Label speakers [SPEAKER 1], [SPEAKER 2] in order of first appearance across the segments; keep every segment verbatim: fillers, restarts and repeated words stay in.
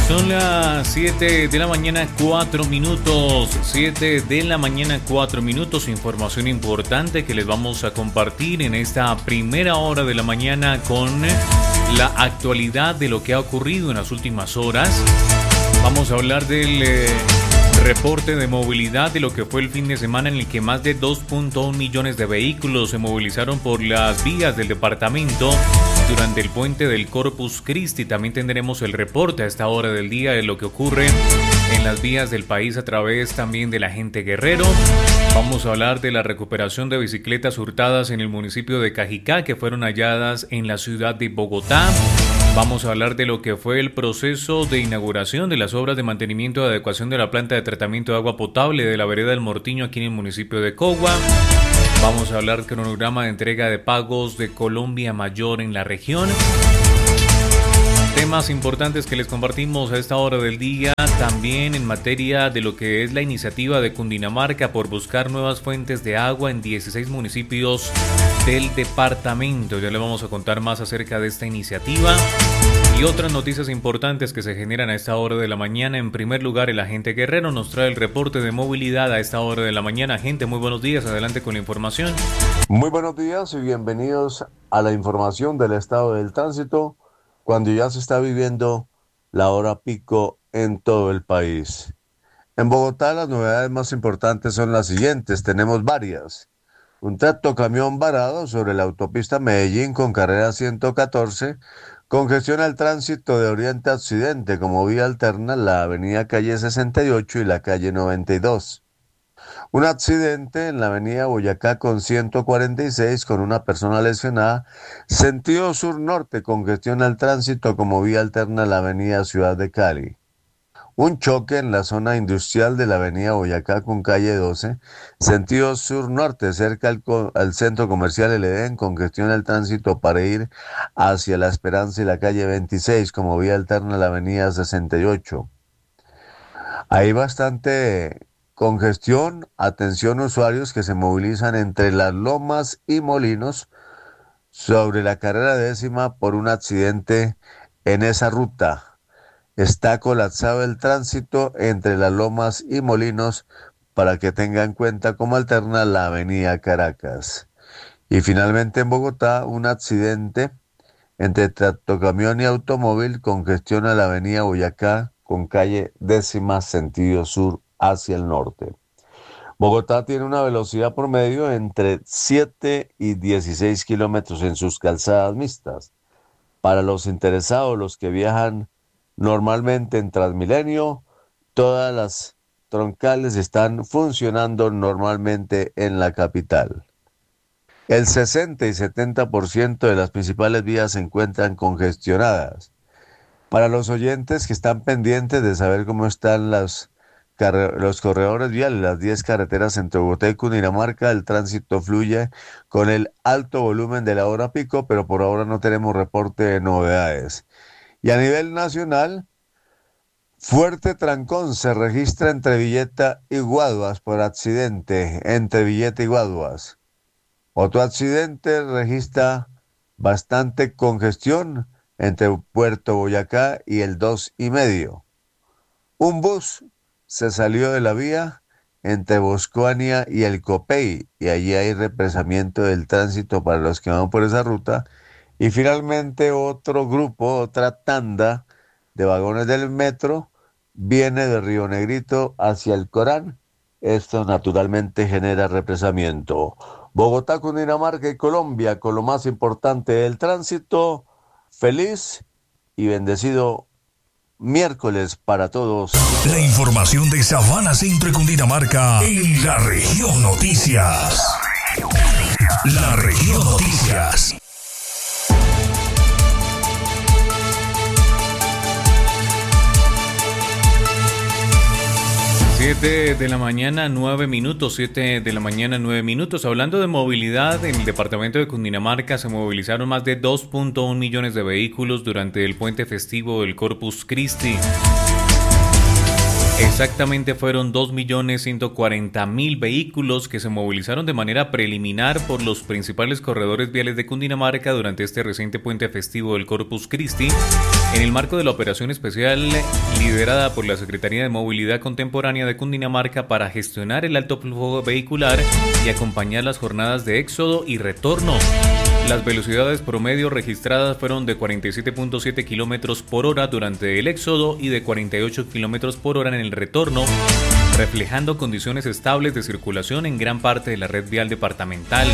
[SPEAKER 1] Son las siete de la mañana, cuatro minutos. siete de la mañana, cuatro minutos. Información importante que les vamos a compartir en esta primera hora de la mañana con la actualidad de lo que ha ocurrido en las últimas horas. Vamos a hablar del eh, reporte de movilidad de lo que fue el fin de semana, en el que más de dos punto uno millones de vehículos se movilizaron por las vías del departamento durante el puente del Corpus Christi. También tendremos el reporte a esta hora del día de lo que ocurre en las vías del país a través también de la Agente Guerrero. Vamos a hablar de la recuperación de bicicletas hurtadas en el municipio de Cajicá, que fueron halladas en la ciudad de Bogotá. Vamos a hablar de lo que fue el proceso de inauguración de las obras de mantenimiento y adecuación de la planta de tratamiento de agua potable de la vereda del Mortiño aquí en el municipio de Cogua. Vamos a hablar del cronograma de entrega de pagos de Colombia Mayor en la región. Temas importantes que les compartimos a esta hora del día, también en materia de lo que es la iniciativa de Cundinamarca por buscar nuevas fuentes de agua en dieciséis municipios del departamento. Ya le vamos a contar más acerca de esta iniciativa y otras noticias importantes que se generan a esta hora de la mañana. En primer lugar, el Agente Guerrero nos trae el reporte de movilidad a esta hora de la mañana. Agente, muy buenos días, adelante con la información.
[SPEAKER 2] Muy buenos días y bienvenidos a la información del estado del tránsito, cuando ya se está viviendo la hora pico en todo el país. En Bogotá las novedades más importantes son las siguientes, tenemos varias. Un tractocamión varado sobre la autopista Medellín con carrera ciento catorce congestiona el tránsito de oriente a occidente como vía alterna la avenida calle sesenta y ocho y la calle noventa y dos. Un accidente en la avenida Boyacá con ciento cuarenta y seis con una persona lesionada, sentido sur-norte, congestiona el tránsito como vía alterna la avenida Ciudad de Cali. Un choque en la zona industrial de la avenida Boyacá con calle doce, sentido sur-norte, cerca al, al centro comercial El Edén, congestiona el tránsito para ir hacia La Esperanza y la calle veintiséis como vía alterna la avenida sesenta y ocho. Hay bastante congestión, atención usuarios que se movilizan entre Las Lomas y Molinos sobre la carrera décima por un accidente en esa ruta. Está colapsado el tránsito entre Las Lomas y Molinos para que tenga en cuenta como alterna la avenida Caracas. Y finalmente en Bogotá, un accidente entre tractocamión y automóvil congestiona la avenida Boyacá con calle décima sentido sur hacia el norte. Bogotá tiene una velocidad promedio entre siete y dieciséis kilómetros en sus calzadas mixtas. Para los interesados, los que viajan normalmente en Transmilenio, todas las troncales están funcionando normalmente en la capital. El sesenta y setenta por ciento de las principales vías se encuentran congestionadas. Para los oyentes que están pendientes de saber cómo están las los corredores viales, las diez carreteras entre Bogotá y Cundinamarca, el tránsito fluye con el alto volumen de la hora pico, pero por ahora no tenemos reporte de novedades. Y a nivel nacional, fuerte trancón se registra entre Villeta y Guaduas por accidente, entre Villeta y Guaduas. Otro accidente registra bastante congestión entre Puerto Boyacá y el dos y medio. Un bus se salió de la vía entre Boscoania y el Copey, y allí hay represamiento del tránsito para los que van por esa ruta. Y finalmente otro grupo, otra tanda de vagones del metro viene de Río Negrito hacia el Corán. Esto naturalmente genera represamiento. Bogotá, Cundinamarca y Colombia, con lo más importante del tránsito. Feliz y bendecido miércoles para todos.
[SPEAKER 3] La información de Sabana Centro y Cundinamarca en la región Noticias. La región Noticias.
[SPEAKER 1] siete de la mañana, nueve minutos, siete de la mañana, nueve minutos. Hablando de movilidad, en el departamento de Cundinamarca se movilizaron más de dos punto uno millones de vehículos durante el puente festivo del Corpus Christi. Exactamente fueron dos millones ciento cuarenta mil vehículos que se movilizaron de manera preliminar por los principales corredores viales de Cundinamarca durante este reciente puente festivo del Corpus Christi, En el marco de la operación especial liderada por la Secretaría de Movilidad Contemporánea de Cundinamarca para gestionar el alto flujo vehicular y acompañar las jornadas de éxodo y retorno, las velocidades promedio registradas fueron de cuarenta y siete punto siete kilómetros por hora durante el éxodo y de cuarenta y ocho kilómetros por hora en el retorno, reflejando condiciones estables de circulación en gran parte de la red vial departamental.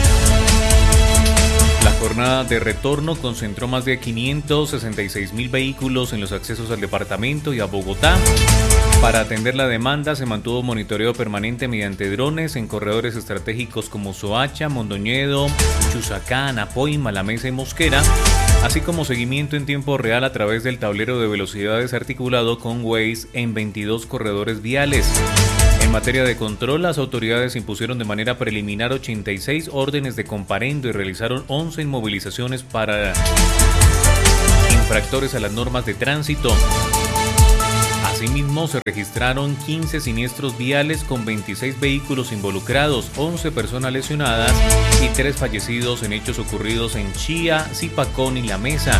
[SPEAKER 1] La jornada de retorno concentró más de quinientos sesenta y seis mil vehículos en los accesos al departamento y a Bogotá. Para atender la demanda se mantuvo monitoreo permanente mediante drones en corredores estratégicos como Soacha, Mondoñedo, Chusacá, Anapoy, Malamesa y Mosquera, así como seguimiento en tiempo real a través del tablero de velocidades articulado con Waze en veintidós corredores viales. En materia de control, las autoridades impusieron de manera preliminar ochenta y seis órdenes de comparendo y realizaron once inmovilizaciones para infractores a las normas de tránsito. Asimismo, se registraron quince siniestros viales con veintiséis vehículos involucrados, once personas lesionadas y tres fallecidos en hechos ocurridos en Chía, Zipacón y La Mesa.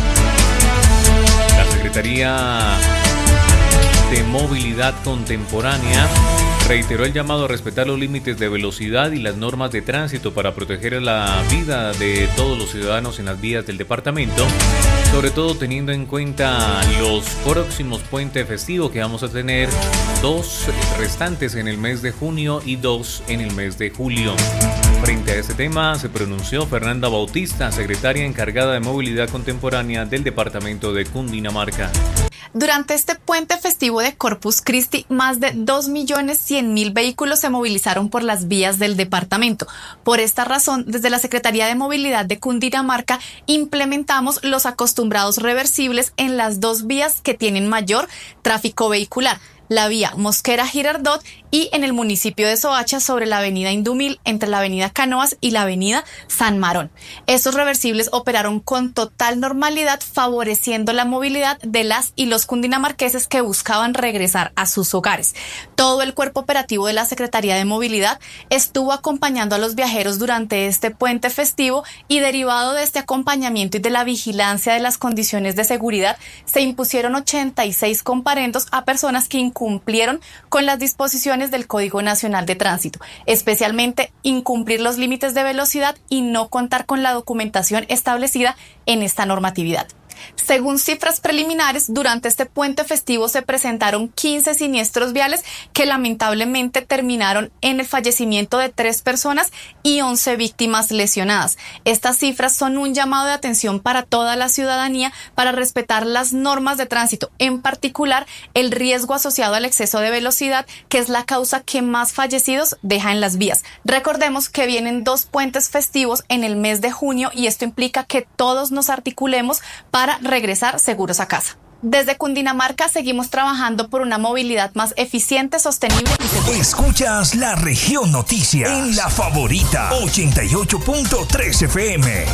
[SPEAKER 1] La Secretaría de Movilidad Contemporánea reiteró el llamado a respetar los límites de velocidad y las normas de tránsito para proteger la vida de todos los ciudadanos en las vías del departamento, sobre todo teniendo en cuenta los próximos puentes festivos que vamos a tener, dos restantes en el mes de junio y dos en el mes de julio. Frente a este tema se pronunció Fernanda Bautista, secretaria encargada de Movilidad Contemporánea del departamento de Cundinamarca.
[SPEAKER 4] Durante este puente festivo de Corpus Christi, más de dos millones cien mil vehículos se movilizaron por las vías del departamento. Por esta razón, desde la Secretaría de Movilidad de Cundinamarca implementamos los acostumbrados reversibles en las dos vías que tienen mayor tráfico vehicular, la vía Mosquera-Girardot y en el municipio de Soacha sobre la avenida Indumil entre la avenida Canoas y la avenida San Marón. Estos reversibles operaron con total normalidad, favoreciendo la movilidad de las y los cundinamarqueses que buscaban regresar a sus hogares. Todo el cuerpo operativo de la Secretaría de Movilidad estuvo acompañando a los viajeros durante este puente festivo y, derivado de este acompañamiento y de la vigilancia de las condiciones de seguridad, se impusieron ochenta y seis comparendos a personas que incumplieron con las disposiciones del Código Nacional de Tránsito, especialmente incumplir los límites de velocidad y no contar con la documentación establecida en esta normatividad. Según cifras preliminares, durante este puente festivo se presentaron quince siniestros viales que lamentablemente terminaron en el fallecimiento de tres personas y once víctimas lesionadas. Estas cifras son un llamado de atención para toda la ciudadanía para respetar las normas de tránsito, en particular el riesgo asociado al exceso de velocidad, que es la causa que más fallecidos deja en las vías. Recordemos que vienen dos puentes festivos en el mes de junio y esto implica que todos nos articulemos para para regresar seguros a casa. Desde Cundinamarca seguimos trabajando por una movilidad más eficiente, sostenible y segura.
[SPEAKER 3] Escuchas La Región Noticias en La Favorita ochenta y ocho punto tres F M.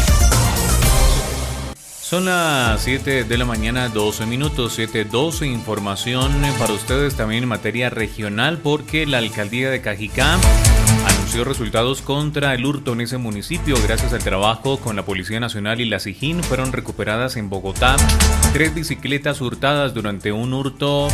[SPEAKER 1] Son las siete de la mañana, doce minutos, siete doce. Información para ustedes también en materia regional, porque la alcaldía de Cajicá anunció resultados contra el hurto en ese municipio. Gracias al trabajo con la Policía Nacional y la SIJIN, fueron recuperadas en Bogotá tres bicicletas hurtadas durante un hurto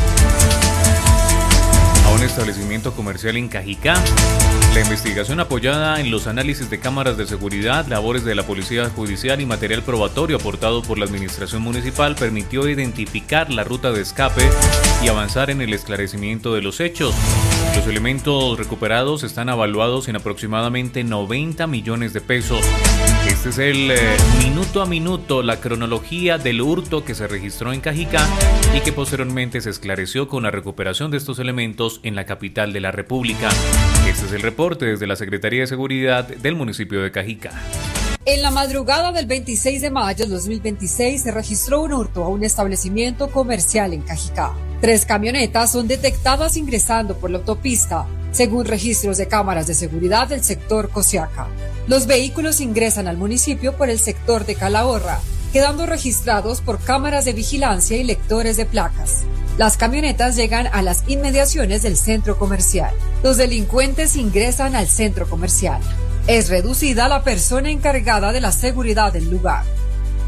[SPEAKER 1] a un establecimiento comercial en Cajicá. La investigación, apoyada en los análisis de cámaras de seguridad, labores de la Policía Judicial y material probatorio aportado por la Administración Municipal, permitió identificar la ruta de escape y avanzar en el esclarecimiento de los hechos. Los elementos recuperados están evaluados en aproximadamente noventa millones de pesos. Este es el eh, minuto a minuto, la cronología del hurto que se registró en Cajicá y que posteriormente se esclareció con la recuperación de estos elementos en la capital de la República. Este es el reporte desde la Secretaría de Seguridad del municipio de Cajicá.
[SPEAKER 5] En la madrugada del veintiséis de mayo de dos mil veintiséis se registró un hurto a un establecimiento comercial en Cajicá. Tres camionetas son detectadas ingresando por la autopista, según registros de cámaras de seguridad del sector Cosiaca. Los vehículos ingresan al municipio por el sector de Calahorra, quedando registrados por cámaras de vigilancia y lectores de placas. Las camionetas llegan a las inmediaciones del centro comercial. Los delincuentes ingresan al centro comercial. Es reducida la persona encargada de la seguridad del lugar.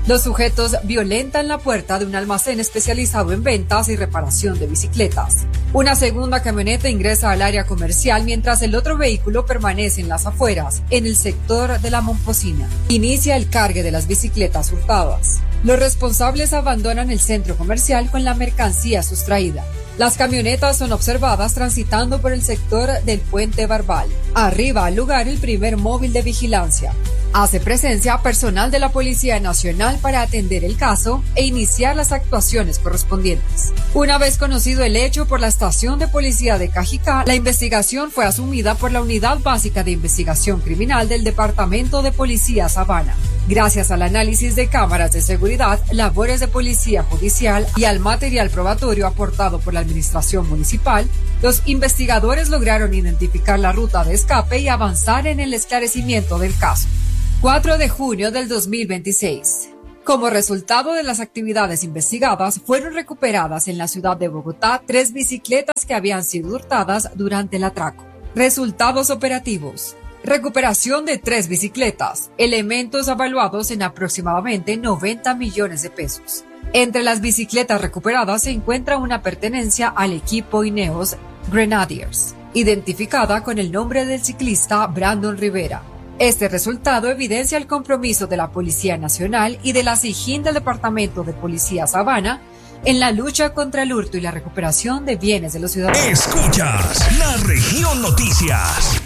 [SPEAKER 5] Los sujetos violentan la puerta de un almacén especializado en ventas y reparación de bicicletas. Una segunda camioneta ingresa al área comercial mientras el otro vehículo permanece en las afueras, en el sector de la Momposina. Inicia el cargue de las bicicletas hurtadas. Los responsables abandonan el centro comercial con la mercancía sustraída. Las camionetas son observadas transitando por el sector del Puente Barbal. Arriba al lugar el primer móvil de vigilancia. Hace presencia personal de la Policía Nacional para atender el caso e iniciar las actuaciones correspondientes. Una vez conocido el hecho por la estación de policía de Cajicá, la investigación fue asumida por la Unidad Básica de Investigación Criminal del Departamento de Policía Sabana. Gracias al análisis de cámaras de seguridad, labores de policía judicial y al material probatorio aportado por la Administración Municipal, los investigadores lograron identificar la ruta de escape y avanzar en el esclarecimiento del caso. cuatro de junio del dos mil veintiséis. Como resultado de las actividades investigadas, fueron recuperadas en la ciudad de Bogotá tres bicicletas que habían sido hurtadas durante el atraco. Resultados operativos. Recuperación de tres bicicletas, elementos evaluados en aproximadamente noventa millones de pesos. Entre las bicicletas recuperadas se encuentra una pertenencia al equipo Ineos Grenadiers, identificada con el nombre del ciclista Brandon Rivera. Este resultado evidencia el compromiso de la Policía Nacional y de la SIJIN del Departamento de Policía Sabana en la lucha contra el hurto y la recuperación de bienes de los ciudadanos.
[SPEAKER 3] Escuchas La Región Noticias.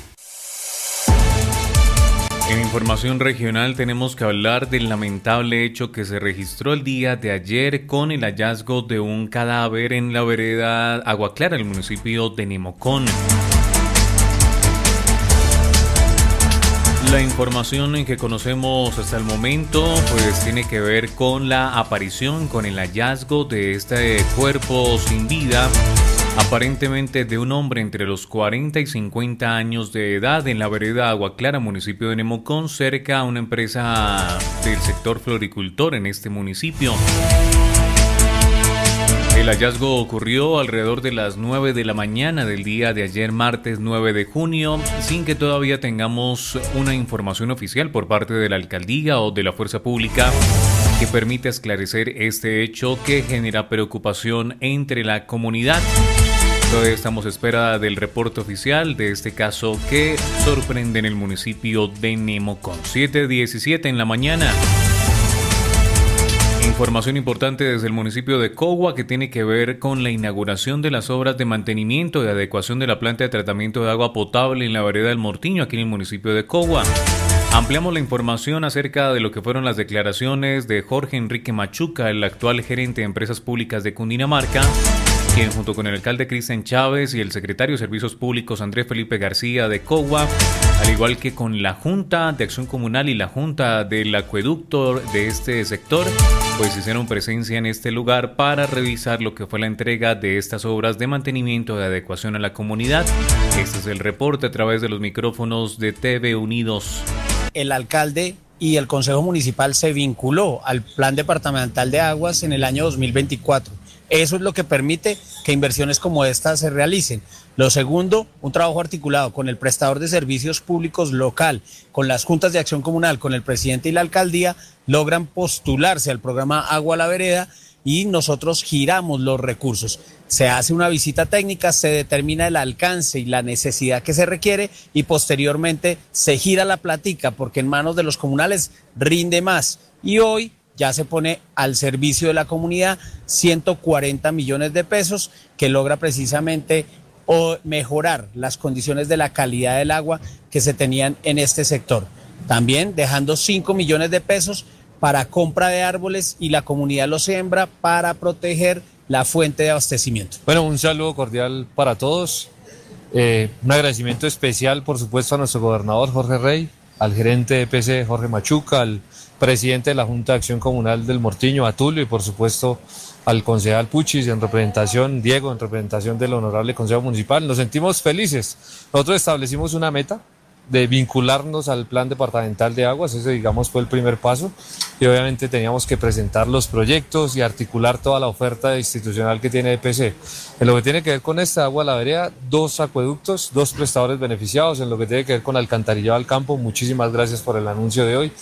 [SPEAKER 1] En información regional tenemos que hablar del lamentable hecho que se registró el día de ayer con el hallazgo de un cadáver en la vereda Agua Clara, el municipio de Nemocón. La información que conocemos hasta el momento pues tiene que ver con la aparición, con el hallazgo de este cuerpo sin vida, aparentemente de un hombre entre los cuarenta y cincuenta años de edad en la vereda Agua Clara, municipio de Nemocón, cerca a una empresa del sector floricultor en este municipio. El hallazgo ocurrió alrededor de las nueve de la mañana del día de ayer, martes nueve de junio, sin que todavía tengamos una información oficial por parte de la alcaldía o de la fuerza pública que permita esclarecer este hecho que genera preocupación entre la comunidad. Todavía estamos a espera del reporte oficial de este caso que sorprende en el municipio de Nemocón. siete diecisiete en la mañana. Información importante desde el municipio de Cogua que tiene que ver con la inauguración de las obras de mantenimiento y adecuación de la planta de tratamiento de agua potable en la vereda del Mortiño, aquí en el municipio de Cogua. Ampliamos la información acerca de lo que fueron las declaraciones de Jorge Enrique Machuca, el actual gerente de Empresas Públicas de Cundinamarca, quien junto con el alcalde Cristian Chávez y el secretario de Servicios Públicos Andrés Felipe García de Cogua, al igual que con la Junta de Acción Comunal y la Junta del Acueducto de este sector, pues hicieron presencia en este lugar para revisar lo que fue la entrega de estas obras de mantenimiento de adecuación a la comunidad. Este es el reporte a través de los micrófonos de T V Unidos.
[SPEAKER 6] El alcalde y el Consejo Municipal se vinculó al Plan Departamental de Aguas en el año dos mil veinticuatro. Eso es lo que permite que inversiones como estas se realicen. Lo segundo, un trabajo articulado con el prestador de servicios públicos local, con las juntas de acción comunal, con el presidente y la alcaldía, logran postularse al programa Agua a la Vereda y nosotros giramos los recursos. Se hace una visita técnica, se determina el alcance y la necesidad que se requiere y posteriormente se gira la platica porque en manos de los comunales rinde más. Y hoy ya se pone al servicio de la comunidad ciento cuarenta millones de pesos que logra precisamente o mejorar las condiciones de la calidad del agua que se tenían en este sector. También dejando cinco millones de pesos para compra de árboles y la comunidad lo siembra para proteger la fuente de abastecimiento.
[SPEAKER 7] Bueno, un saludo cordial para todos. Eh, un agradecimiento especial, por supuesto, a nuestro gobernador Jorge Rey, al gerente de E P C Jorge Machuca, al presidente de la Junta de Acción Comunal del Mortiño, a Tulio, y por supuesto al concejal Puchis en representación, Diego en representación del honorable Consejo Municipal. Nos sentimos felices. Nosotros establecimos una meta de vincularnos al Plan Departamental de Aguas, ese digamos fue el primer paso, y obviamente teníamos que presentar los proyectos y articular toda la oferta institucional que tiene E P C. En lo que tiene que ver con esta Agua a la Vereda, dos acueductos, dos prestadores beneficiados. En lo que tiene que ver con alcantarillado al campo, muchísimas gracias por el anuncio de hoy.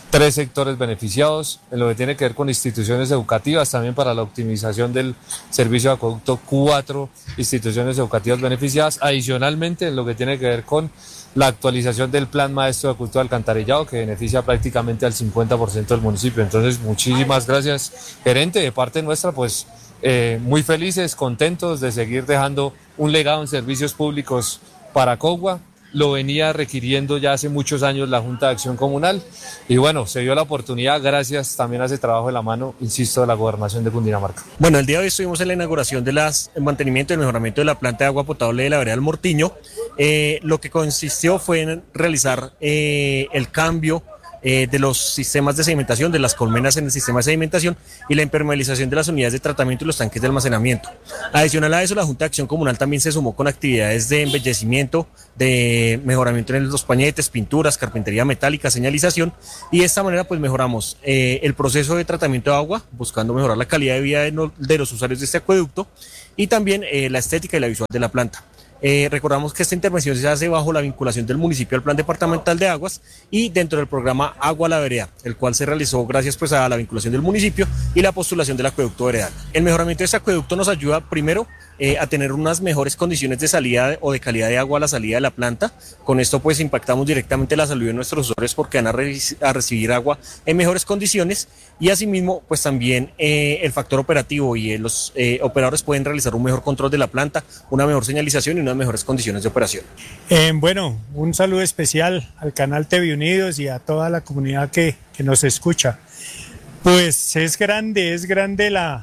[SPEAKER 7] tres sectores beneficiados, en lo que tiene que ver con instituciones educativas, también para la optimización del servicio de acueducto, cuatro instituciones educativas beneficiadas, adicionalmente en lo que tiene que ver con la actualización del plan maestro de acueducto de alcantarillado, que beneficia prácticamente al cincuenta por ciento del municipio. Entonces, muchísimas gracias, gerente. De parte nuestra, pues eh, muy felices, contentos de seguir dejando un legado en servicios públicos para Cogua. Lo venía requiriendo ya hace muchos años la Junta de Acción Comunal y bueno, se dio la oportunidad gracias también a ese trabajo de la mano, insisto, de la Gobernación de Cundinamarca.
[SPEAKER 8] Bueno, el día de hoy estuvimos en la inauguración del mantenimiento y el mejoramiento de la planta de agua potable de la vereda del Mortiño. Eh, lo que consistió fue en realizar eh, el cambio Eh, de los sistemas de sedimentación, de las colmenas en el sistema de sedimentación y la impermeabilización de las unidades de tratamiento y los tanques de almacenamiento. Adicional a eso, la Junta de Acción Comunal también se sumó con actividades de embellecimiento, de mejoramiento en los pañetes, pinturas, carpintería metálica, señalización, y de esta manera pues mejoramos eh, el proceso de tratamiento de agua, buscando mejorar la calidad de vida de, no, de los usuarios de este acueducto y también eh, la estética y la visual de la planta. Eh, recordamos que esta intervención se hace bajo la vinculación del municipio al Plan Departamental de Aguas y dentro del programa Agua a la Vereda, el cual se realizó gracias pues a la vinculación del municipio y la postulación del acueducto veredal. El mejoramiento de este acueducto nos ayuda primero eh, a tener unas mejores condiciones de salida o de calidad de agua a la salida de la planta. Con esto pues impactamos directamente la salud de nuestros usuarios porque van a, re a recibir agua en mejores condiciones y asimismo pues también eh, el factor operativo y eh, los eh, operadores pueden realizar un mejor control de la planta, una mejor señalización y unas mejores condiciones de operación.
[SPEAKER 9] Eh, bueno, un saludo especial al canal T V Unidos y a toda la comunidad que, que nos escucha. Pues es grande, es grande la,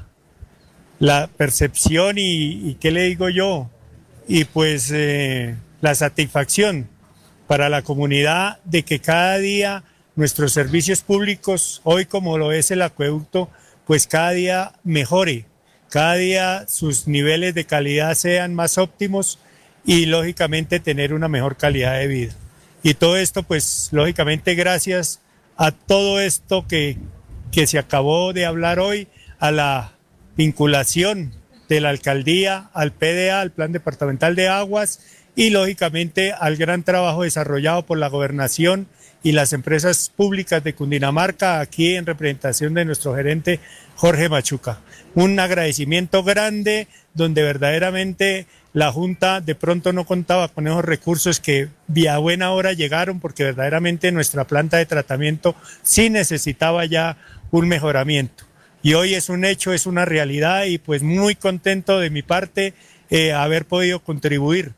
[SPEAKER 9] la percepción y, y qué le digo yo, y pues eh, la satisfacción para la comunidad de que cada día nuestros servicios públicos, hoy como lo es el acueducto, pues cada día mejore, cada día sus niveles de calidad sean más óptimos y lógicamente tener una mejor calidad de vida. Y todo esto pues lógicamente gracias a todo esto que, que se acabó de hablar hoy, a la vinculación de la alcaldía, al P D A, al Plan Departamental de Aguas y lógicamente al gran trabajo desarrollado por la gobernación y las empresas públicas de Cundinamarca, aquí en representación de nuestro gerente Jorge Machuca. Un agradecimiento grande donde verdaderamente la Junta de pronto no contaba con esos recursos que a buena hora llegaron porque verdaderamente nuestra planta de tratamiento sí necesitaba ya un mejoramiento. Y hoy es un hecho, es una realidad y pues muy contento de mi parte eh, haber podido contribuir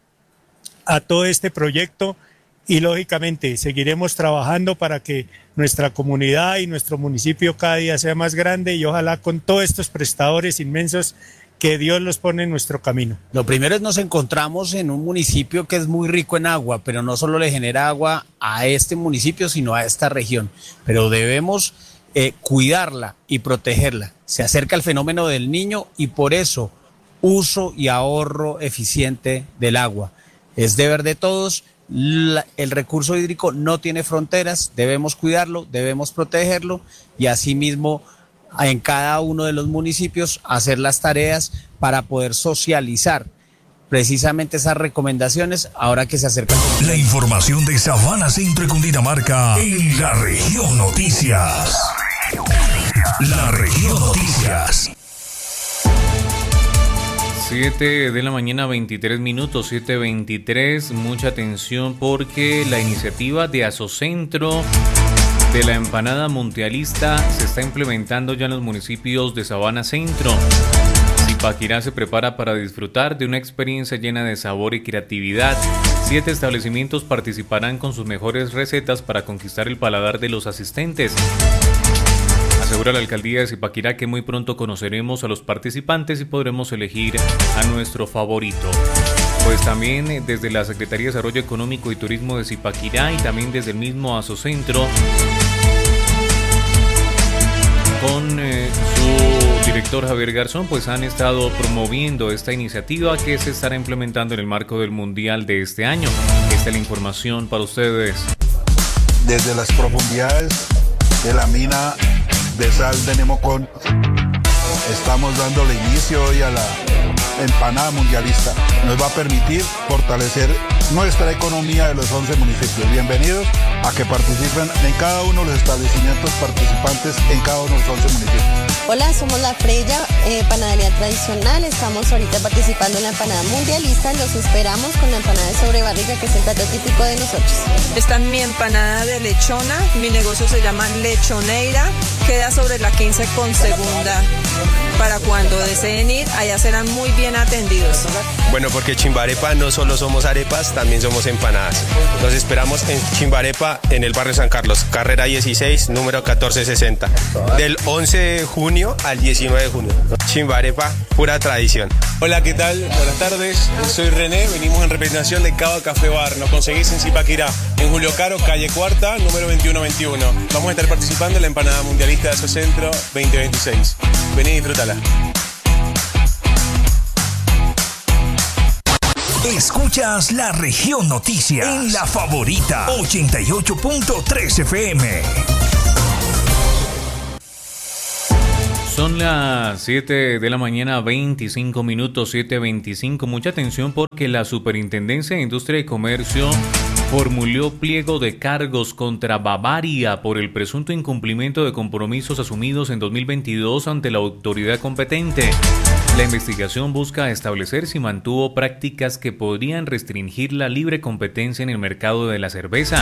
[SPEAKER 9] a todo este proyecto y lógicamente seguiremos trabajando para que nuestra comunidad y nuestro municipio cada día sea más grande y ojalá con todos estos prestadores inmensos que Dios los pone en nuestro camino.
[SPEAKER 6] Lo primero es nos encontramos en un municipio que es muy rico en agua, pero no solo le genera agua a este municipio, sino a esta región. Pero debemos eh, cuidarla y protegerla. Se acerca el fenómeno del Niño y por eso uso y ahorro eficiente del agua. Es deber de todos. La, el recurso hídrico no tiene fronteras, debemos cuidarlo, debemos protegerlo y asimismo en cada uno de los municipios hacer las tareas para poder socializar precisamente esas recomendaciones ahora que se acerca.
[SPEAKER 3] La información de Sabana Centro y Cundinamarca en la región Noticias. La región Noticias.
[SPEAKER 1] siete de la mañana, veintitrés minutos, siete veintitrés. Mucha atención porque la iniciativa de Asocentro de la empanada mundialista se está implementando ya en los municipios de Sabana Centro. Zipaquirá se prepara para disfrutar de una experiencia llena de sabor y creatividad. Siete establecimientos participarán con sus mejores recetas para conquistar el paladar de los asistentes. Asegura la alcaldía de Zipaquirá que muy pronto conoceremos a los participantes y podremos elegir a nuestro favorito. Pues también desde la Secretaría de Desarrollo Económico y Turismo de Zipaquirá y también desde el mismo Asocentro, con eh, su director Javier Garzón, pues han estado promoviendo esta iniciativa que se estará implementando en el marco del Mundial de este año. Esta es la información para ustedes.
[SPEAKER 10] Desde las profundidades de la mina de sal de Nemocón, estamos dándole inicio hoy a la empanada mundialista. Nos va a permitir fortalecer nuestra economía de los once municipios. Bienvenidos a que participen en cada uno de los establecimientos participantes en cada uno de los once municipios.
[SPEAKER 11] Hola, somos La Freya, eh, panadería tradicional. Estamos ahorita participando en la empanada mundialista. Los esperamos con la empanada de sobrebarriga, que es el plato típico de nosotros.
[SPEAKER 12] Está mi empanada de lechona. Mi negocio se llama Lechoneira. Queda sobre la quince con segunda. Para cuando deseen ir, allá serán muy bien atendidos.
[SPEAKER 13] Bueno, porque Chimbarepa no solo somos arepas, también somos empanadas. Los esperamos en Chimbarepa, en el barrio San Carlos, carrera dieciséis, número catorce sesenta, del once de junio al diecinueve de junio. Chimbarepa, pura tradición.
[SPEAKER 14] Hola, ¿qué tal? Buenas tardes, soy René, venimos en representación de Cava Café Bar. Nos conseguís en Zipaquirá, en Julio Caro, calle Cuarta, número veintiuno veintiuno. Vamos a estar participando en la empanada mundialista de Asocentro veinte veintiséis. Vení y disfrútala.
[SPEAKER 3] Escuchas La Región Noticias en La Favorita ochenta y ocho punto tres F M.
[SPEAKER 1] Son las siete de la mañana, veinticinco minutos, siete veinticinco. Mucha atención porque la Superintendencia de Industria y Comercio formuló pliego de cargos contra Bavaria por el presunto incumplimiento de compromisos asumidos en dos mil veintidós ante la autoridad competente. La investigación busca establecer si mantuvo prácticas que podrían restringir la libre competencia en el mercado de la cerveza.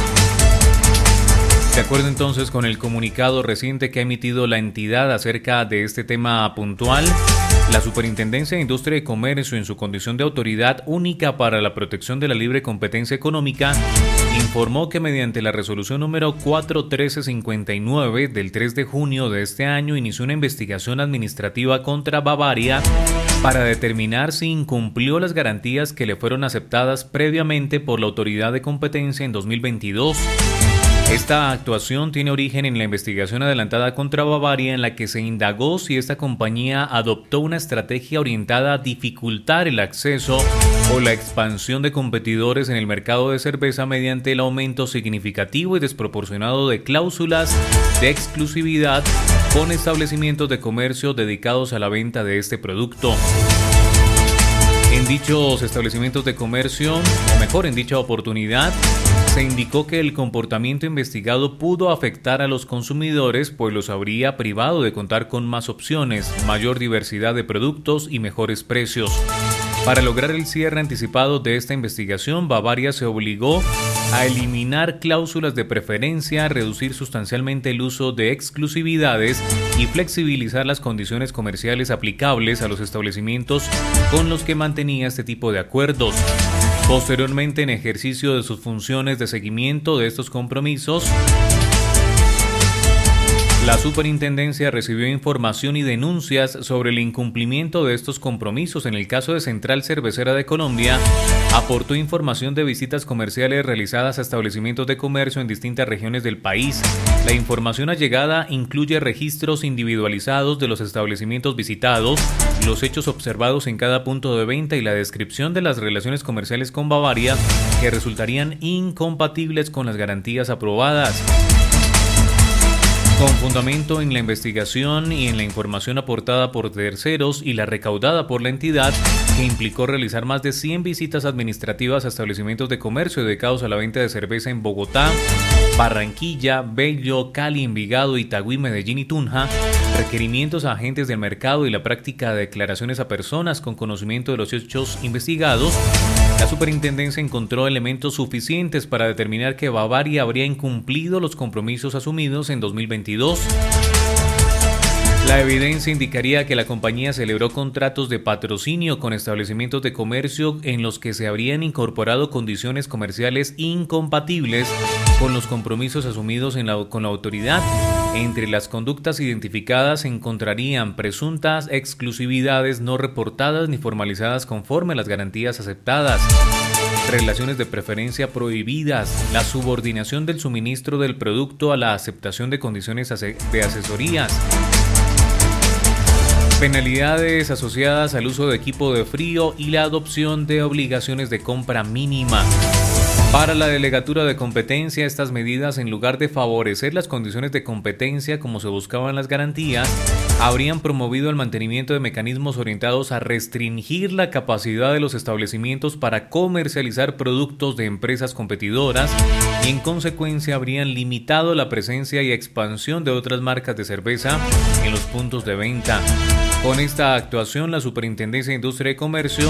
[SPEAKER 1] De acuerdo entonces con el comunicado reciente que ha emitido la entidad acerca de este tema puntual, la Superintendencia de Industria y Comercio, en su condición de autoridad única para la protección de la libre competencia económica, informó que mediante la resolución número cuatro mil trescientos cincuenta y nueve del tres de junio de este año inició una investigación administrativa contra Bavaria para determinar si incumplió las garantías que le fueron aceptadas previamente por la autoridad de competencia en dos mil veintidós. Esta actuación tiene origen en la investigación adelantada contra Bavaria, en la que se indagó si esta compañía adoptó una estrategia orientada a dificultar el acceso o la expansión de competidores en el mercado de cerveza mediante el aumento significativo y desproporcionado de cláusulas de exclusividad con establecimientos de comercio dedicados a la venta de este producto. En dichos establecimientos de comercio, o mejor, en dicha oportunidad, se indicó que el comportamiento investigado pudo afectar a los consumidores, pues los habría privado de contar con más opciones, mayor diversidad de productos y mejores precios. Para lograr el cierre anticipado de esta investigación, Bavaria se obligó a eliminar cláusulas de preferencia, reducir sustancialmente el uso de exclusividades y flexibilizar las condiciones comerciales aplicables a los establecimientos con los que mantenía este tipo de acuerdos. Posteriormente, en ejercicio de sus funciones de seguimiento de estos compromisos, la Superintendencia recibió información y denuncias sobre el incumplimiento de estos compromisos. En el caso de Central Cervecera de Colombia, aportó información de visitas comerciales realizadas a establecimientos de comercio en distintas regiones del país. La información allegada incluye registros individualizados de los establecimientos visitados, los hechos observados en cada punto de venta y la descripción de las relaciones comerciales con Bavaria que resultarían incompatibles con las garantías aprobadas. Con fundamento en la investigación y en la información aportada por terceros y la recaudada por la entidad, que implicó realizar más de cien visitas administrativas a establecimientos de comercio dedicados a la venta de cerveza en Bogotá, Barranquilla, Bello, Cali, Envigado, Itagüí, Medellín y Tunja, requerimientos a agentes del mercado y la práctica de declaraciones a personas con conocimiento de los hechos investigados, la Superintendencia encontró elementos suficientes para determinar que Bavaria habría incumplido los compromisos asumidos en dos mil veintidós. La evidencia indicaría que la compañía celebró contratos de patrocinio con establecimientos de comercio en los que se habrían incorporado condiciones comerciales incompatibles con los compromisos asumidos en la, con la autoridad. Entre las conductas identificadas se encontrarían presuntas exclusividades no reportadas ni formalizadas conforme a las garantías aceptadas, relaciones de preferencia prohibidas, la subordinación del suministro del producto a la aceptación de condiciones de asesorías, penalidades asociadas al uso de equipo de frío y la adopción de obligaciones de compra mínima. Para la Delegatura de Competencia, estas medidas, en lugar de favorecer las condiciones de competencia como se buscaban las garantías, habrían promovido el mantenimiento de mecanismos orientados a restringir la capacidad de los establecimientos para comercializar productos de empresas competidoras y en consecuencia habrían limitado la presencia y expansión de otras marcas de cerveza en los puntos de venta. Con esta actuación, la Superintendencia de Industria y Comercio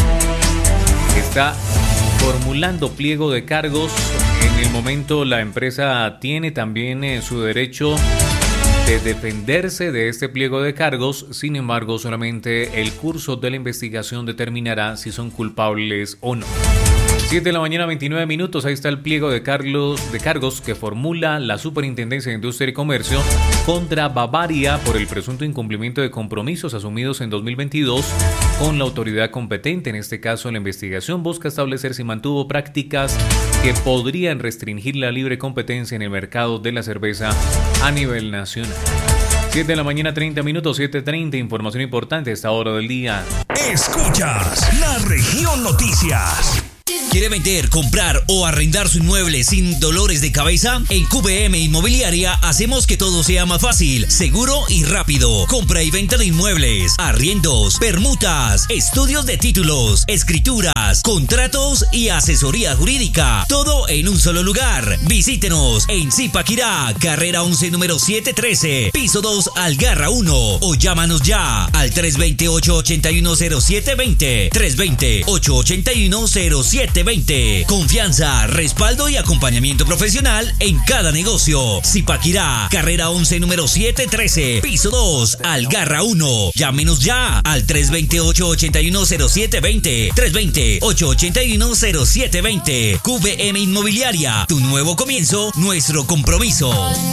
[SPEAKER 1] está formulando pliego de cargos. En el momento la empresa tiene también eh, su derecho de defenderse de este pliego de cargos. Sin embargo, solamente el curso de la investigación determinará si son culpables o no. siete de la mañana, veintinueve minutos. Ahí está el pliego de, Carlos, de cargos que formula la Superintendencia de Industria y Comercio contra Bavaria por el presunto incumplimiento de compromisos asumidos en dos mil veintidós con la autoridad competente. En este caso, la investigación busca establecer si mantuvo prácticas que podrían restringir la libre competencia en el mercado de la cerveza a nivel nacional. siete de la mañana, treinta minutos, siete treinta. Información importante a esta hora del día.
[SPEAKER 3] Escuchas La Región Noticias.
[SPEAKER 15] ¿Quiere vender, comprar o arrendar su inmueble sin dolores de cabeza? En Q V M Inmobiliaria hacemos que todo sea más fácil, seguro y rápido. Compra y venta de inmuebles, arriendos, permutas, estudios de títulos, escrituras, contratos y asesoría jurídica. Todo en un solo lugar. Visítenos en Zipaquirá, carrera once, número setecientos trece, piso dos, Algarra uno. O llámanos ya al tres dos cero, ocho ocho uno, cero siete dos cero, tres dos cero, ocho ocho uno, cero siete dos cero. Confianza, respaldo y acompañamiento profesional en cada negocio. Zipaquirá, carrera once, número setecientos trece, piso dos, Algarra uno. Llámenos ya al tres dos cero, ocho ocho uno, cero siete dos cero, tres dos cero, ocho ocho uno, cero siete dos cero. Q V M Inmobiliaria, tu nuevo comienzo, nuestro compromiso.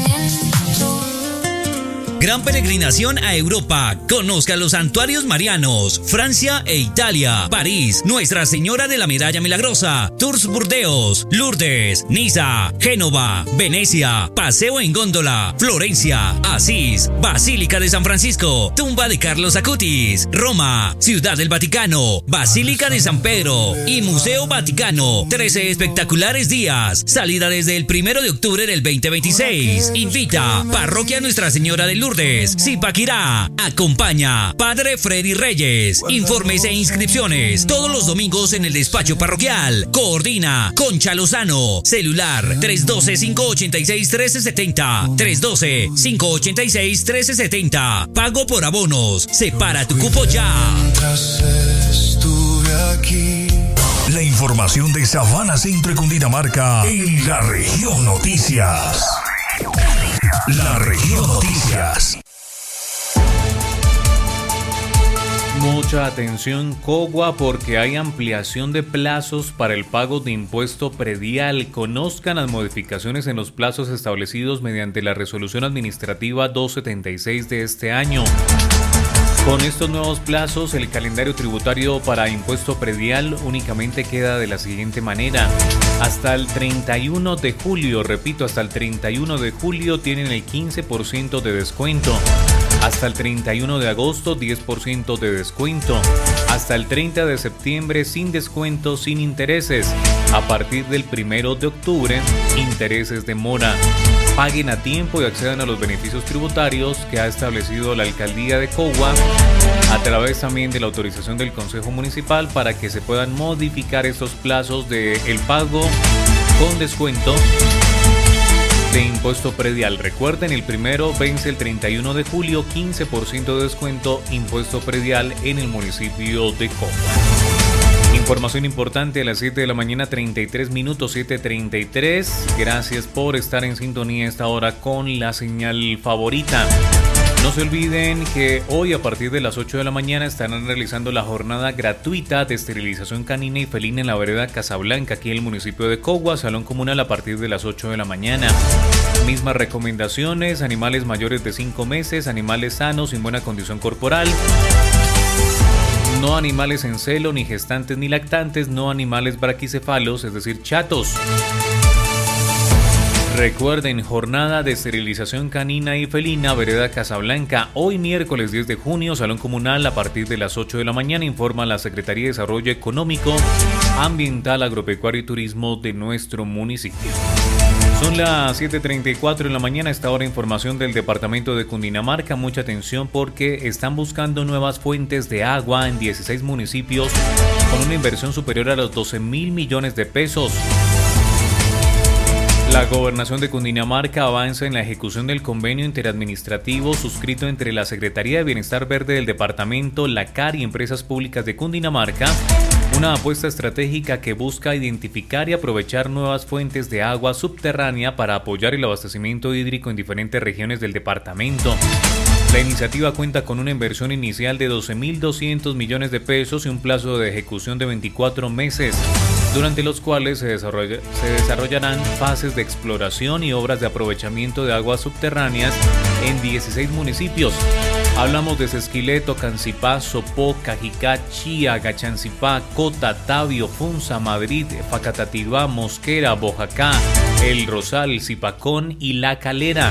[SPEAKER 15] Gran peregrinación a Europa. Conozca los santuarios marianos, Francia e Italia, París, Nuestra Señora de la Medalla Milagrosa, Tours Burdeos, Lourdes, Niza, Génova, Venecia, paseo en góndola, Florencia, Asís, Basílica de San Francisco, tumba de Carlos Acutis, Roma, Ciudad del Vaticano, Basílica de San Pedro y Museo Vaticano. trece espectaculares días. Salida desde el primero de octubre del veinte veintiséis. Invita Parroquia Nuestra Señora de Lourdes, Zipaquirá. Acompaña Padre Freddy Reyes. Informes e inscripciones todos los domingos en el despacho parroquial. Coordina Concha Lozano. Celular tres uno dos, cinco ocho seis, uno tres siete cero, tres uno dos, cinco ocho seis, uno tres siete cero. Pago por abonos. Separa tu cupo ya.
[SPEAKER 3] La información de Sabana Centro y Cundinamarca en La Región Noticias. La Región Noticias.
[SPEAKER 1] Mucha atención, Cogua, porque hay ampliación de plazos para el pago de impuesto predial. Conozcan las modificaciones en los plazos establecidos mediante la resolución administrativa doscientos setenta y seis de este año. Con estos nuevos plazos, el calendario tributario para impuesto predial únicamente queda de la siguiente manera. Hasta el treinta y uno de julio, repito, hasta el treinta y uno de julio tienen el quince por ciento de descuento. Hasta el treinta y uno de agosto, diez por ciento de descuento. Hasta el treinta de septiembre, sin descuento, sin intereses. A partir del primero de octubre, intereses de mora. Paguen a tiempo y accedan a los beneficios tributarios que ha establecido la Alcaldía de Cogua a través también de la autorización del Consejo Municipal para que se puedan modificar estos plazos de el pago con descuento de impuesto predial. Recuerden, el primero vence el treinta y uno de julio, quince por ciento de descuento, impuesto predial en el municipio de Cogua. Información importante a las siete de la mañana, treinta y tres minutos, siete treinta y tres. Gracias por estar en sintonía a esta hora con la señal favorita. No se olviden que hoy a partir de las ocho de la mañana estarán realizando la jornada gratuita de esterilización canina y felina en la vereda Casablanca, aquí en el municipio de Cogua, salón comunal a partir de las ocho de la mañana. Mismas recomendaciones: animales mayores de cinco meses, animales sanos en buena condición corporal, no animales en celo, ni gestantes ni lactantes, no animales braquicefalos, es decir, chatos. Recuerden, jornada de esterilización canina y felina, vereda Casablanca, hoy miércoles diez de junio, Salón Comunal a partir de las ocho de la mañana, informa la Secretaría de Desarrollo Económico, Ambiental, Agropecuario y Turismo de nuestro municipio. Son las siete treinta y cuatro de la mañana, esta hora información del departamento de Cundinamarca. Mucha atención porque están buscando nuevas fuentes de agua en dieciséis municipios con una inversión superior a los doce mil millones de pesos. La Gobernación de Cundinamarca avanza en la ejecución del convenio interadministrativo suscrito entre la Secretaría de Bienestar Verde del departamento, la C A R y Empresas Públicas de Cundinamarca, una apuesta estratégica que busca identificar y aprovechar nuevas fuentes de agua subterránea para apoyar el abastecimiento hídrico en diferentes regiones del departamento. La iniciativa cuenta con una inversión inicial de doce mil doscientos millones de pesos y un plazo de ejecución de veinticuatro meses, durante los cuales se, desarrolla, se desarrollarán fases de exploración y obras de aprovechamiento de aguas subterráneas en dieciséis municipios. Hablamos de Sesquileto, Cancipá, Sopó, Cajicá, Chía, Gachancipá, Cota, Tabio, Funza, Madrid, Facatativá, Mosquera, Bojacá, El Rosal, Zipacón y La Calera.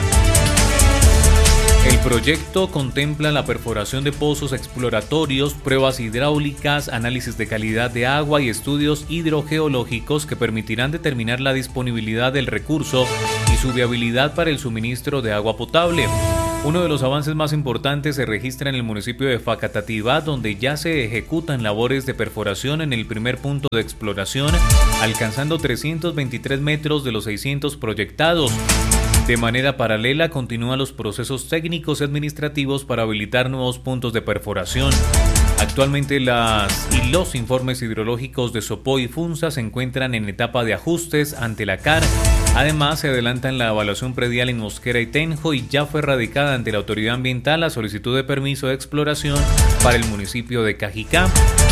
[SPEAKER 1] El proyecto contempla la perforación de pozos exploratorios, pruebas hidráulicas, análisis de calidad de agua y estudios hidrogeológicos que permitirán determinar la disponibilidad del recurso y su viabilidad para el suministro de agua potable. Uno de los avances más importantes se registra en el municipio de Facatativá, donde ya se ejecutan labores de perforación en el primer punto de exploración, alcanzando trescientos veintitrés metros de los seiscientos proyectados. De manera paralela, continúan los procesos técnicos y administrativos para habilitar nuevos puntos de perforación. Actualmente las y los informes hidrológicos de Sopó y Funza se encuentran en etapa de ajustes ante la C A R. Además, se adelanta en la evaluación predial en Mosquera y Tenjo y ya fue radicada ante la autoridad ambiental la solicitud de permiso de exploración para el municipio de Cajicá.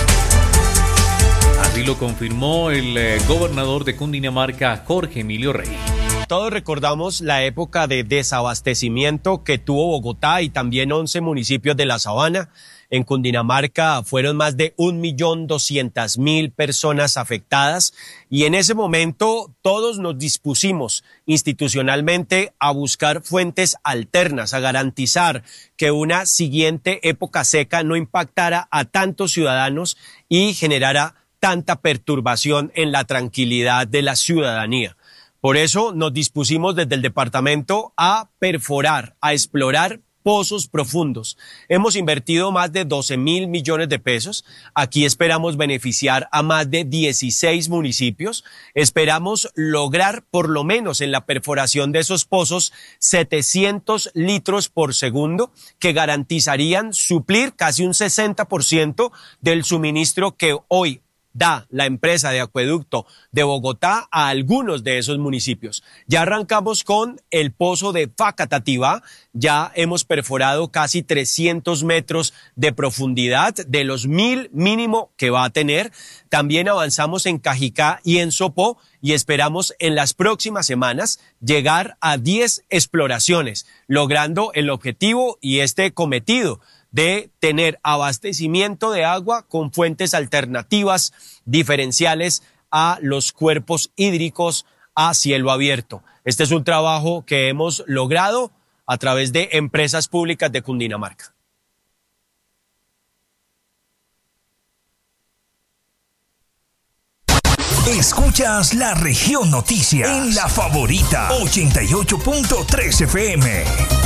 [SPEAKER 1] Así lo confirmó el eh, gobernador de Cundinamarca, Jorge Emilio Rey.
[SPEAKER 16] Todos recordamos la época de desabastecimiento que tuvo Bogotá y también once municipios de la Sabana. En Cundinamarca fueron más de un millón doscientas mil personas afectadas y en ese momento todos nos dispusimos institucionalmente a buscar fuentes alternas, a garantizar que una siguiente época seca no impactara a tantos ciudadanos y generara tanta perturbación en la tranquilidad de la ciudadanía. Por eso nos dispusimos desde el departamento a perforar, a explorar pozos profundos. Hemos invertido más de doce mil millones de pesos. Aquí esperamos beneficiar a más de dieciséis municipios. Esperamos lograr, por lo menos en la perforación de esos pozos, setecientos litros por segundo, que garantizarían suplir casi un sesenta por ciento del suministro que hoy da la empresa de acueducto de Bogotá a algunos de esos municipios. Ya arrancamos con el pozo de Facatativá, ya hemos perforado casi trescientos metros de profundidad de los mil mínimo que va a tener. También avanzamos en Cajicá y en Sopó y esperamos en las próximas semanas llegar a diez exploraciones, logrando el objetivo y este cometido de tener abastecimiento de agua con fuentes alternativas diferenciales a los cuerpos hídricos a cielo abierto. Este es un trabajo que hemos logrado a través de Empresas Públicas de Cundinamarca.
[SPEAKER 3] Escuchas La Región Noticias en La Favorita ochenta y ocho punto tres F M.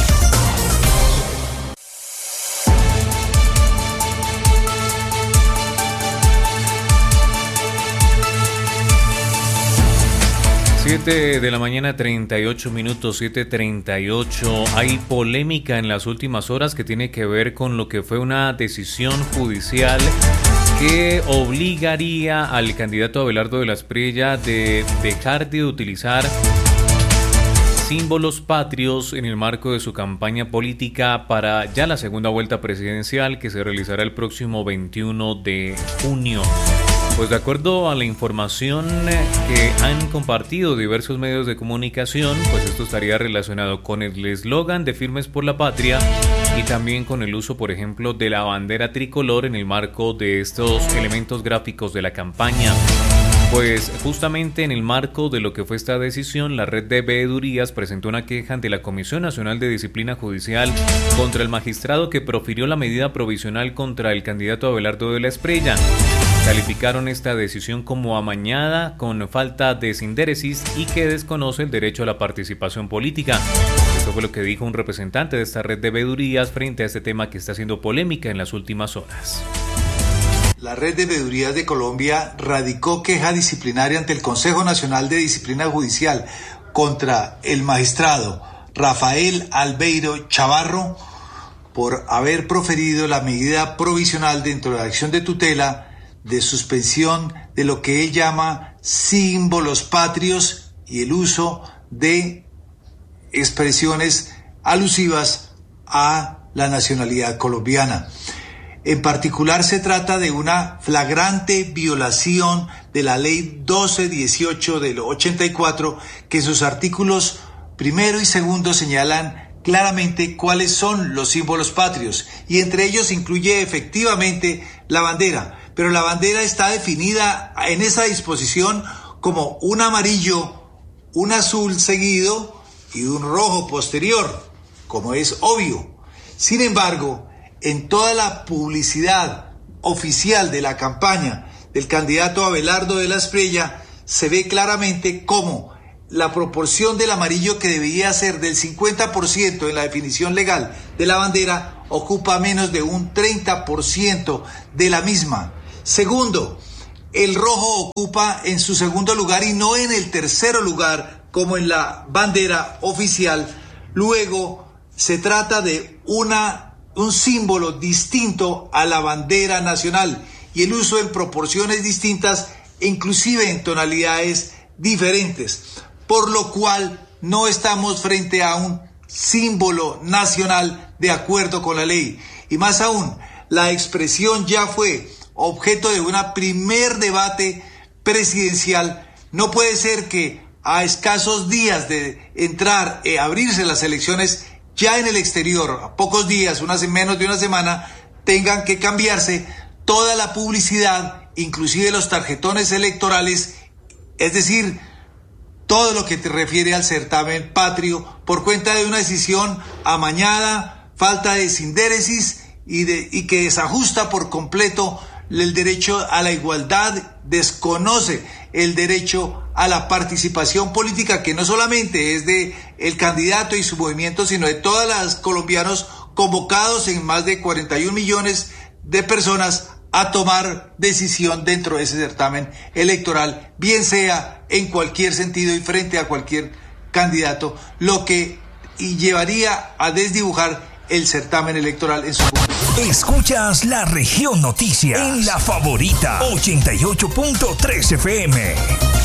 [SPEAKER 1] siete de la mañana, treinta y ocho minutos, siete treinta y ocho. Hay polémica en las últimas horas que tiene que ver con lo que fue una decisión judicial que obligaría al candidato Abelardo de la Espriella de dejar de utilizar símbolos patrios en el marco de su campaña política para ya la segunda vuelta presidencial que se realizará el próximo veintiuno de junio. Pues de acuerdo a la información que han compartido diversos medios de comunicación, pues esto estaría relacionado con el eslogan de Firmes por la Patria y también con el uso, por ejemplo, de la bandera tricolor en el marco de estos elementos gráficos de la campaña. Pues justamente en el marco de lo que fue esta decisión, la red de veedurías presentó una queja ante la Comisión Nacional de Disciplina Judicial contra el magistrado que profirió la medida provisional contra el candidato Abelardo de la Espriella. Calificaron esta decisión como amañada, con falta de sindéresis y que desconoce el derecho a la participación política. Esto fue lo que dijo un representante de esta red de veedurías frente a este tema que está haciendo polémica en las últimas horas.
[SPEAKER 17] La Red de Veedurías de Colombia radicó queja disciplinaria ante el Consejo Nacional de Disciplina Judicial contra el magistrado Rafael Albeiro Chavarro por haber proferido la medida provisional dentro de la acción de tutela de suspensión de lo que él llama símbolos patrios y el uso de expresiones alusivas a la nacionalidad colombiana. En particular se trata de una flagrante violación de la ley doce dieciocho del ochenta y cuatro, que sus artículos primero y segundo señalan claramente cuáles son los símbolos patrios, y entre ellos incluye efectivamente la bandera, pero la bandera está definida en esa disposición como un amarillo, un azul seguido y un rojo posterior, como es obvio. Sin embargo, en toda la publicidad oficial de la campaña del candidato Abelardo de la Espriella se ve claramente cómo la proporción del amarillo, que debía ser del cincuenta por ciento en la definición legal de la bandera, ocupa menos de un treinta por ciento de la misma. Segundo, el rojo ocupa en su segundo lugar y no en el tercero lugar como en la bandera oficial. Luego, se trata de una un símbolo distinto a la bandera nacional y el uso en proporciones distintas, inclusive en tonalidades diferentes, por lo cual no estamos frente a un símbolo nacional de acuerdo con la ley. Y más aún, la expresión ya fue objeto de un primer debate presidencial. No puede ser que a escasos días de entrar, eh, abrirse las elecciones, ya en el exterior, a pocos días, unas menos de una semana, tengan que cambiarse toda la publicidad, inclusive los tarjetones electorales, es decir, todo lo que te refiere al certamen patrio, por cuenta de una decisión amañada, falta de sindéresis y, de, y que desajusta por completo el derecho a la igualdad, desconoce el derecho a la participación política, que no solamente es de el candidato y su movimiento, sino de todos los colombianos convocados en más de cuarenta y un millones de personas a tomar decisión dentro de ese certamen electoral, bien sea en cualquier sentido y frente a cualquier candidato, lo que y llevaría a desdibujar el certamen electoral en su conjunto.
[SPEAKER 3] Escuchas La Región Noticias en La Favorita ochenta y ocho punto tres F M.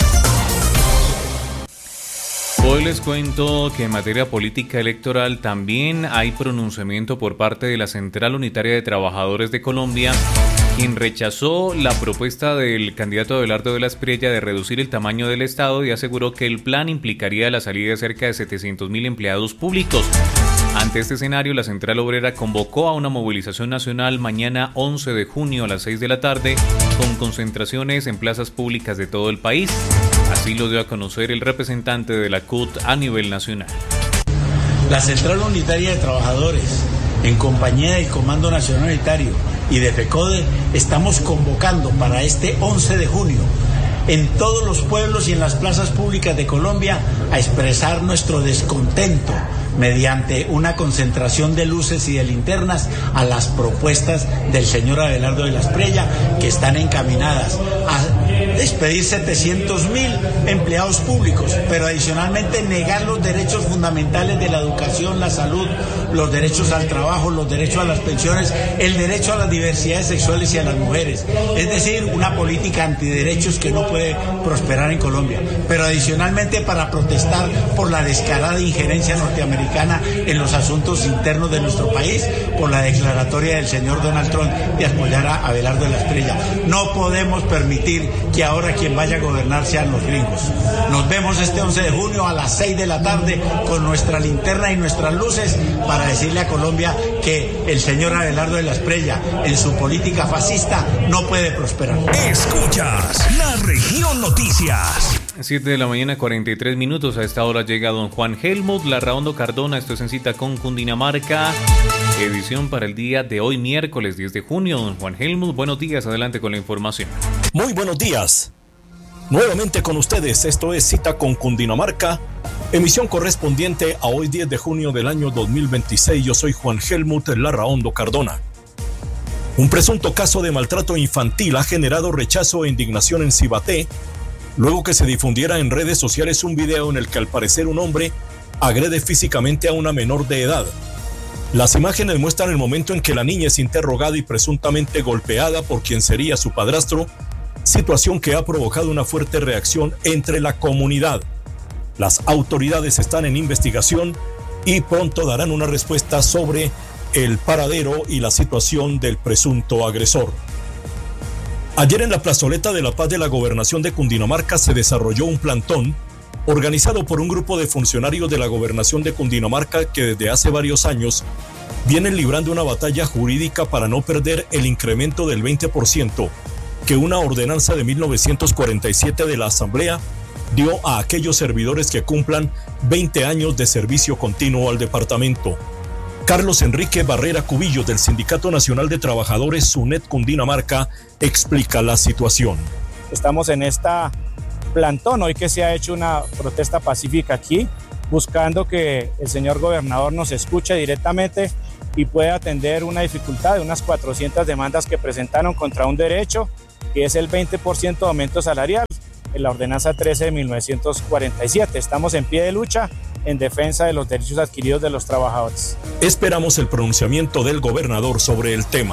[SPEAKER 1] Hoy les cuento que en materia política electoral también hay pronunciamiento por parte de la Central Unitaria de Trabajadores de Colombia, quien rechazó la propuesta del candidato Abelardo de la Espriella de reducir el tamaño del Estado y aseguró que el plan implicaría la salida de cerca de setecientos mil empleados públicos. Ante este escenario, la Central Obrera convocó a una movilización nacional mañana once de junio a las seis de la tarde, con concentraciones en plazas públicas de todo el país. Así lo dio a conocer el representante de la C U T a nivel nacional.
[SPEAKER 18] La Central Unitaria de Trabajadores, en compañía del Comando Nacional Unitario y de FECODE, estamos convocando para este once de junio en todos los pueblos y en las plazas públicas de Colombia a expresar nuestro descontento mediante una concentración de luces y de linternas a las propuestas del señor Abelardo de la Espriella, que están encaminadas a despedir setecientos mil empleados públicos, pero adicionalmente negar los derechos fundamentales de la educación, la salud, los derechos al trabajo, los derechos a las pensiones, el derecho a las diversidades sexuales y a las mujeres. Es decir, una política antiderechos que no puede prosperar en Colombia, pero adicionalmente para protestar por la descarada injerencia norteamericana Americana en los asuntos internos de nuestro país por la declaratoria del señor Donald Trump de apoyar a Abelardo de la Espriella. No podemos permitir que ahora quien vaya a gobernar sean los gringos. Nos vemos este once de junio a las seis de la tarde con nuestra linterna y nuestras luces para decirle a Colombia que el señor Abelardo de la Espriella en su política fascista no puede prosperar.
[SPEAKER 3] Escuchas La Región Noticias.
[SPEAKER 1] siete de la mañana, cuarenta y tres minutos. A esta hora llega don Juan Helmut Larraondo Cardona. Esto es En Cita con Cundinamarca, edición para el día de hoy, miércoles diez de junio. Don Juan Helmut, buenos días. Adelante con la información.
[SPEAKER 19] Muy buenos días. Nuevamente con ustedes, esto es Cita con Cundinamarca, emisión correspondiente a hoy diez de junio del año dos mil veintiséis. Yo soy Juan Helmut Larraondo Cardona. Un presunto caso de maltrato infantil ha generado rechazo e indignación en Cibaté, luego que se difundiera en redes sociales un video en el que al parecer un hombre agrede físicamente a una menor de edad. Las imágenes muestran el momento en que la niña es interrogada y presuntamente golpeada por quien sería su padrastro, situación que ha provocado una fuerte reacción entre la comunidad. Las autoridades están en investigación y pronto darán una respuesta sobre el paradero y la situación del presunto agresor. Ayer en la plazoleta de La Paz de la Gobernación de Cundinamarca se desarrolló un plantón organizado por un grupo de funcionarios de la Gobernación de Cundinamarca que desde hace varios años vienen librando una batalla jurídica para no perder el incremento del veinte por ciento que una ordenanza de mil novecientos cuarenta y siete de la Asamblea dio a aquellos servidores que cumplan veinte años de servicio continuo al departamento. Carlos Enrique Barrera Cubillo, del Sindicato Nacional de Trabajadores SUNET Cundinamarca, explica la situación.
[SPEAKER 20] Estamos en esta plantón, hoy que se ha hecho una protesta pacífica aquí, buscando que el señor gobernador nos escuche directamente y pueda atender una dificultad de unas cuatrocientas demandas que presentaron contra un derecho, que es el veinte por ciento de aumento salarial, en la ordenanza trece de mil novecientos cuarenta y siete. Estamos en pie de lucha en defensa de los derechos adquiridos de los trabajadores.
[SPEAKER 19] Esperamos el pronunciamiento del gobernador sobre el tema.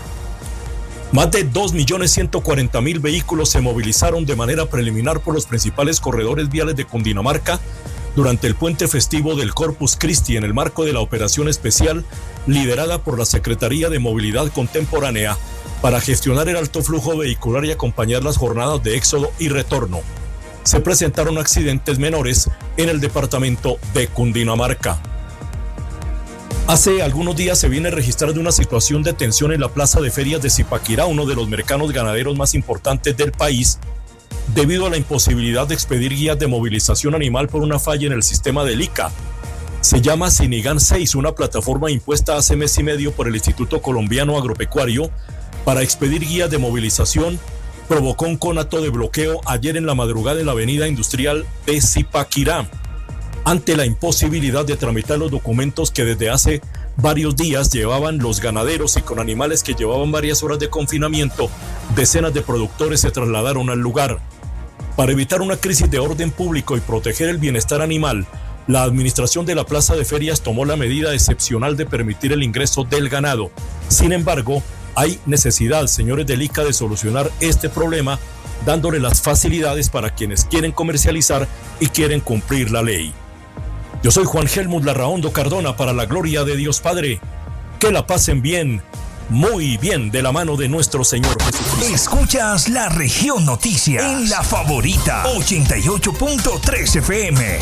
[SPEAKER 19] Más de dos millones ciento cuarenta mil vehículos se movilizaron de manera preliminar por los principales corredores viales de Cundinamarca durante el puente festivo del Corpus Christi en el marco de la operación especial liderada por la Secretaría de Movilidad Contemporánea para gestionar el alto flujo vehicular y acompañar las jornadas de éxodo y retorno. Se presentaron accidentes menores en el departamento de Cundinamarca. Hace algunos días se viene registrando una situación de tensión en la plaza de ferias de Zipaquirá, uno de los mercados ganaderos más importantes del país, debido a la imposibilidad de expedir guías de movilización animal por una falla en el sistema del I C A. Se llama Sinigan seis, una plataforma impuesta hace mes y medio por el Instituto Colombiano Agropecuario para expedir guías de movilización. Provocó un conato de bloqueo ayer en la madrugada en la avenida industrial de Zipaquirá, ante la imposibilidad de tramitar los documentos que desde hace varios días llevaban los ganaderos, y con animales que llevaban varias horas de confinamiento, decenas de productores se trasladaron al lugar. Para evitar una crisis de orden público y proteger el bienestar animal, la administración de la plaza de ferias tomó la medida excepcional de permitir el ingreso del ganado. Sin embargo, hay necesidad, señores del I C A, de solucionar este problema, dándole las facilidades para quienes quieren comercializar y quieren cumplir la ley. Yo soy Juan Helmut Larraondo Cardona, para la gloria de Dios Padre. Que la pasen bien, muy bien, de la mano de nuestro Señor Jesucristo.
[SPEAKER 3] Escuchas La Región Noticias en La Favorita ochenta y ocho punto tres F M.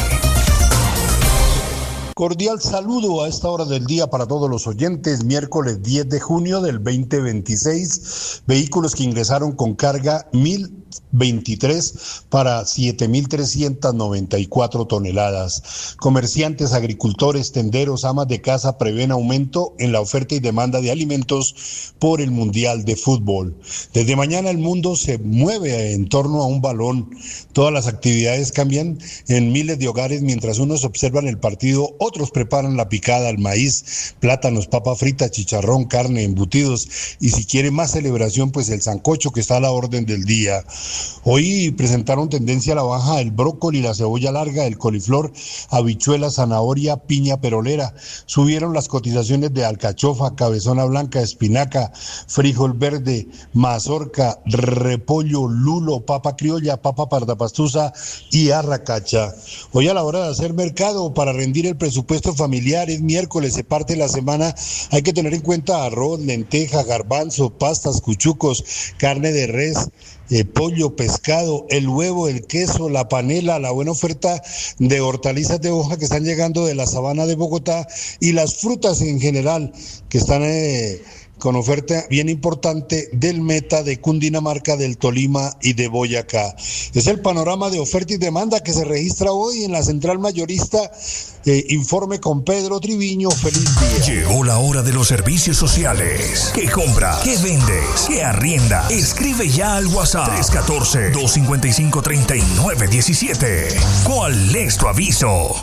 [SPEAKER 21] Cordial saludo a esta hora del día para todos los oyentes. Miércoles diez de junio del veinte veintiséis, vehículos que ingresaron con carga mil veintitrés para siete mil trescientas noventa y cuatro toneladas. Comerciantes, agricultores, tenderos, amas de casa prevén aumento en la oferta y demanda de alimentos por el Mundial de Fútbol. Desde mañana el mundo se mueve en torno a un balón. Todas las actividades cambian en miles de hogares. Mientras unos observan el partido, otros preparan la picada al maíz, plátanos, papa frita, chicharrón, carne, embutidos, y si quieren más celebración, pues el sancocho, que está a la orden del día. Hoy presentaron tendencia a la baja el brócoli, la cebolla larga, el coliflor, habichuela, zanahoria, piña perolera. Subieron las cotizaciones de alcachofa, cabezona blanca, espinaca, frijol verde, mazorca, repollo, lulo, papa criolla, papa pardapastusa y arracacha. Hoy a la hora de hacer mercado para rendir el presupuesto familiar, es miércoles, se parte la semana, hay que tener en cuenta arroz, lenteja, garbanzo, pastas, cuchucos, carne de res, eh, pollo, pescado, el huevo, el queso, la panela, la buena oferta de hortalizas de hoja que están llegando de la sabana de Bogotá y las frutas en general que están eh, con oferta bien importante del Meta, de Cundinamarca, del Tolima y de Boyacá. Es el panorama de oferta y demanda que se registra hoy en la central mayorista. Eh, informe con Pedro Triviño. Feliz día.
[SPEAKER 3] Llegó la hora de los servicios sociales. ¿Qué compras? ¿Qué vendes? ¿Qué arriendas? Escribe ya al WhatsApp tres uno cuatro, dos cinco cinco, tres nueve uno siete. ¿Cuál es tu aviso?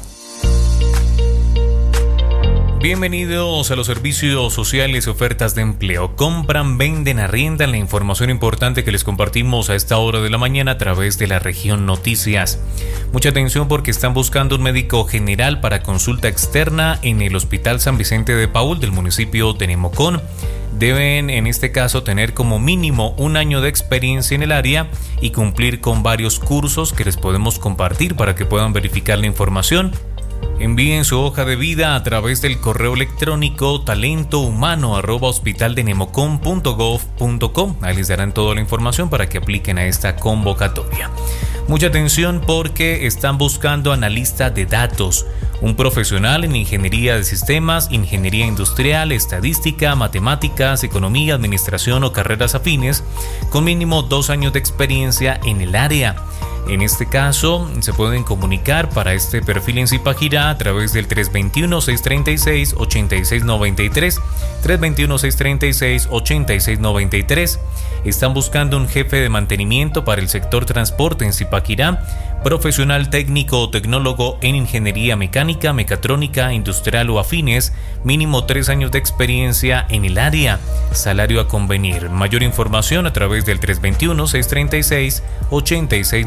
[SPEAKER 1] Bienvenidos a los servicios sociales y ofertas de empleo. Compran, venden, arriendan, la información importante que les compartimos a esta hora de la mañana a través de la región Noticias. Mucha atención porque están buscando un médico general para consulta externa en el Hospital San Vicente de Paúl del municipio de Nemocón. Deben en este caso tener como mínimo un año de experiencia en el área y cumplir con varios cursos que les podemos compartir para que puedan verificar la información. Envíen su hoja de vida a través del correo electrónico talentohumano arroba hospitaldenemocon punto gov punto com. Ahí les darán toda la información para que apliquen a esta convocatoria. Mucha atención porque están buscando analista de datos, un profesional en ingeniería de sistemas, ingeniería industrial, estadística, matemáticas, economía, administración o carreras afines, con mínimo dos años de experiencia en el área. En este caso, se pueden comunicar para este perfil en Zipaquirá a través del tres dos uno, seis tres seis, ocho seis nueve tres, tres dos uno, seis tres seis, ocho seis nueve tres. Están buscando un jefe de mantenimiento para el sector transporte en Zipaquirá, profesional técnico o tecnólogo en ingeniería mecánica, mecatrónica, industrial o afines, mínimo tres años de experiencia en el área, salario a convenir. Mayor información a través del tres dos uno, seis tres seis, ocho seis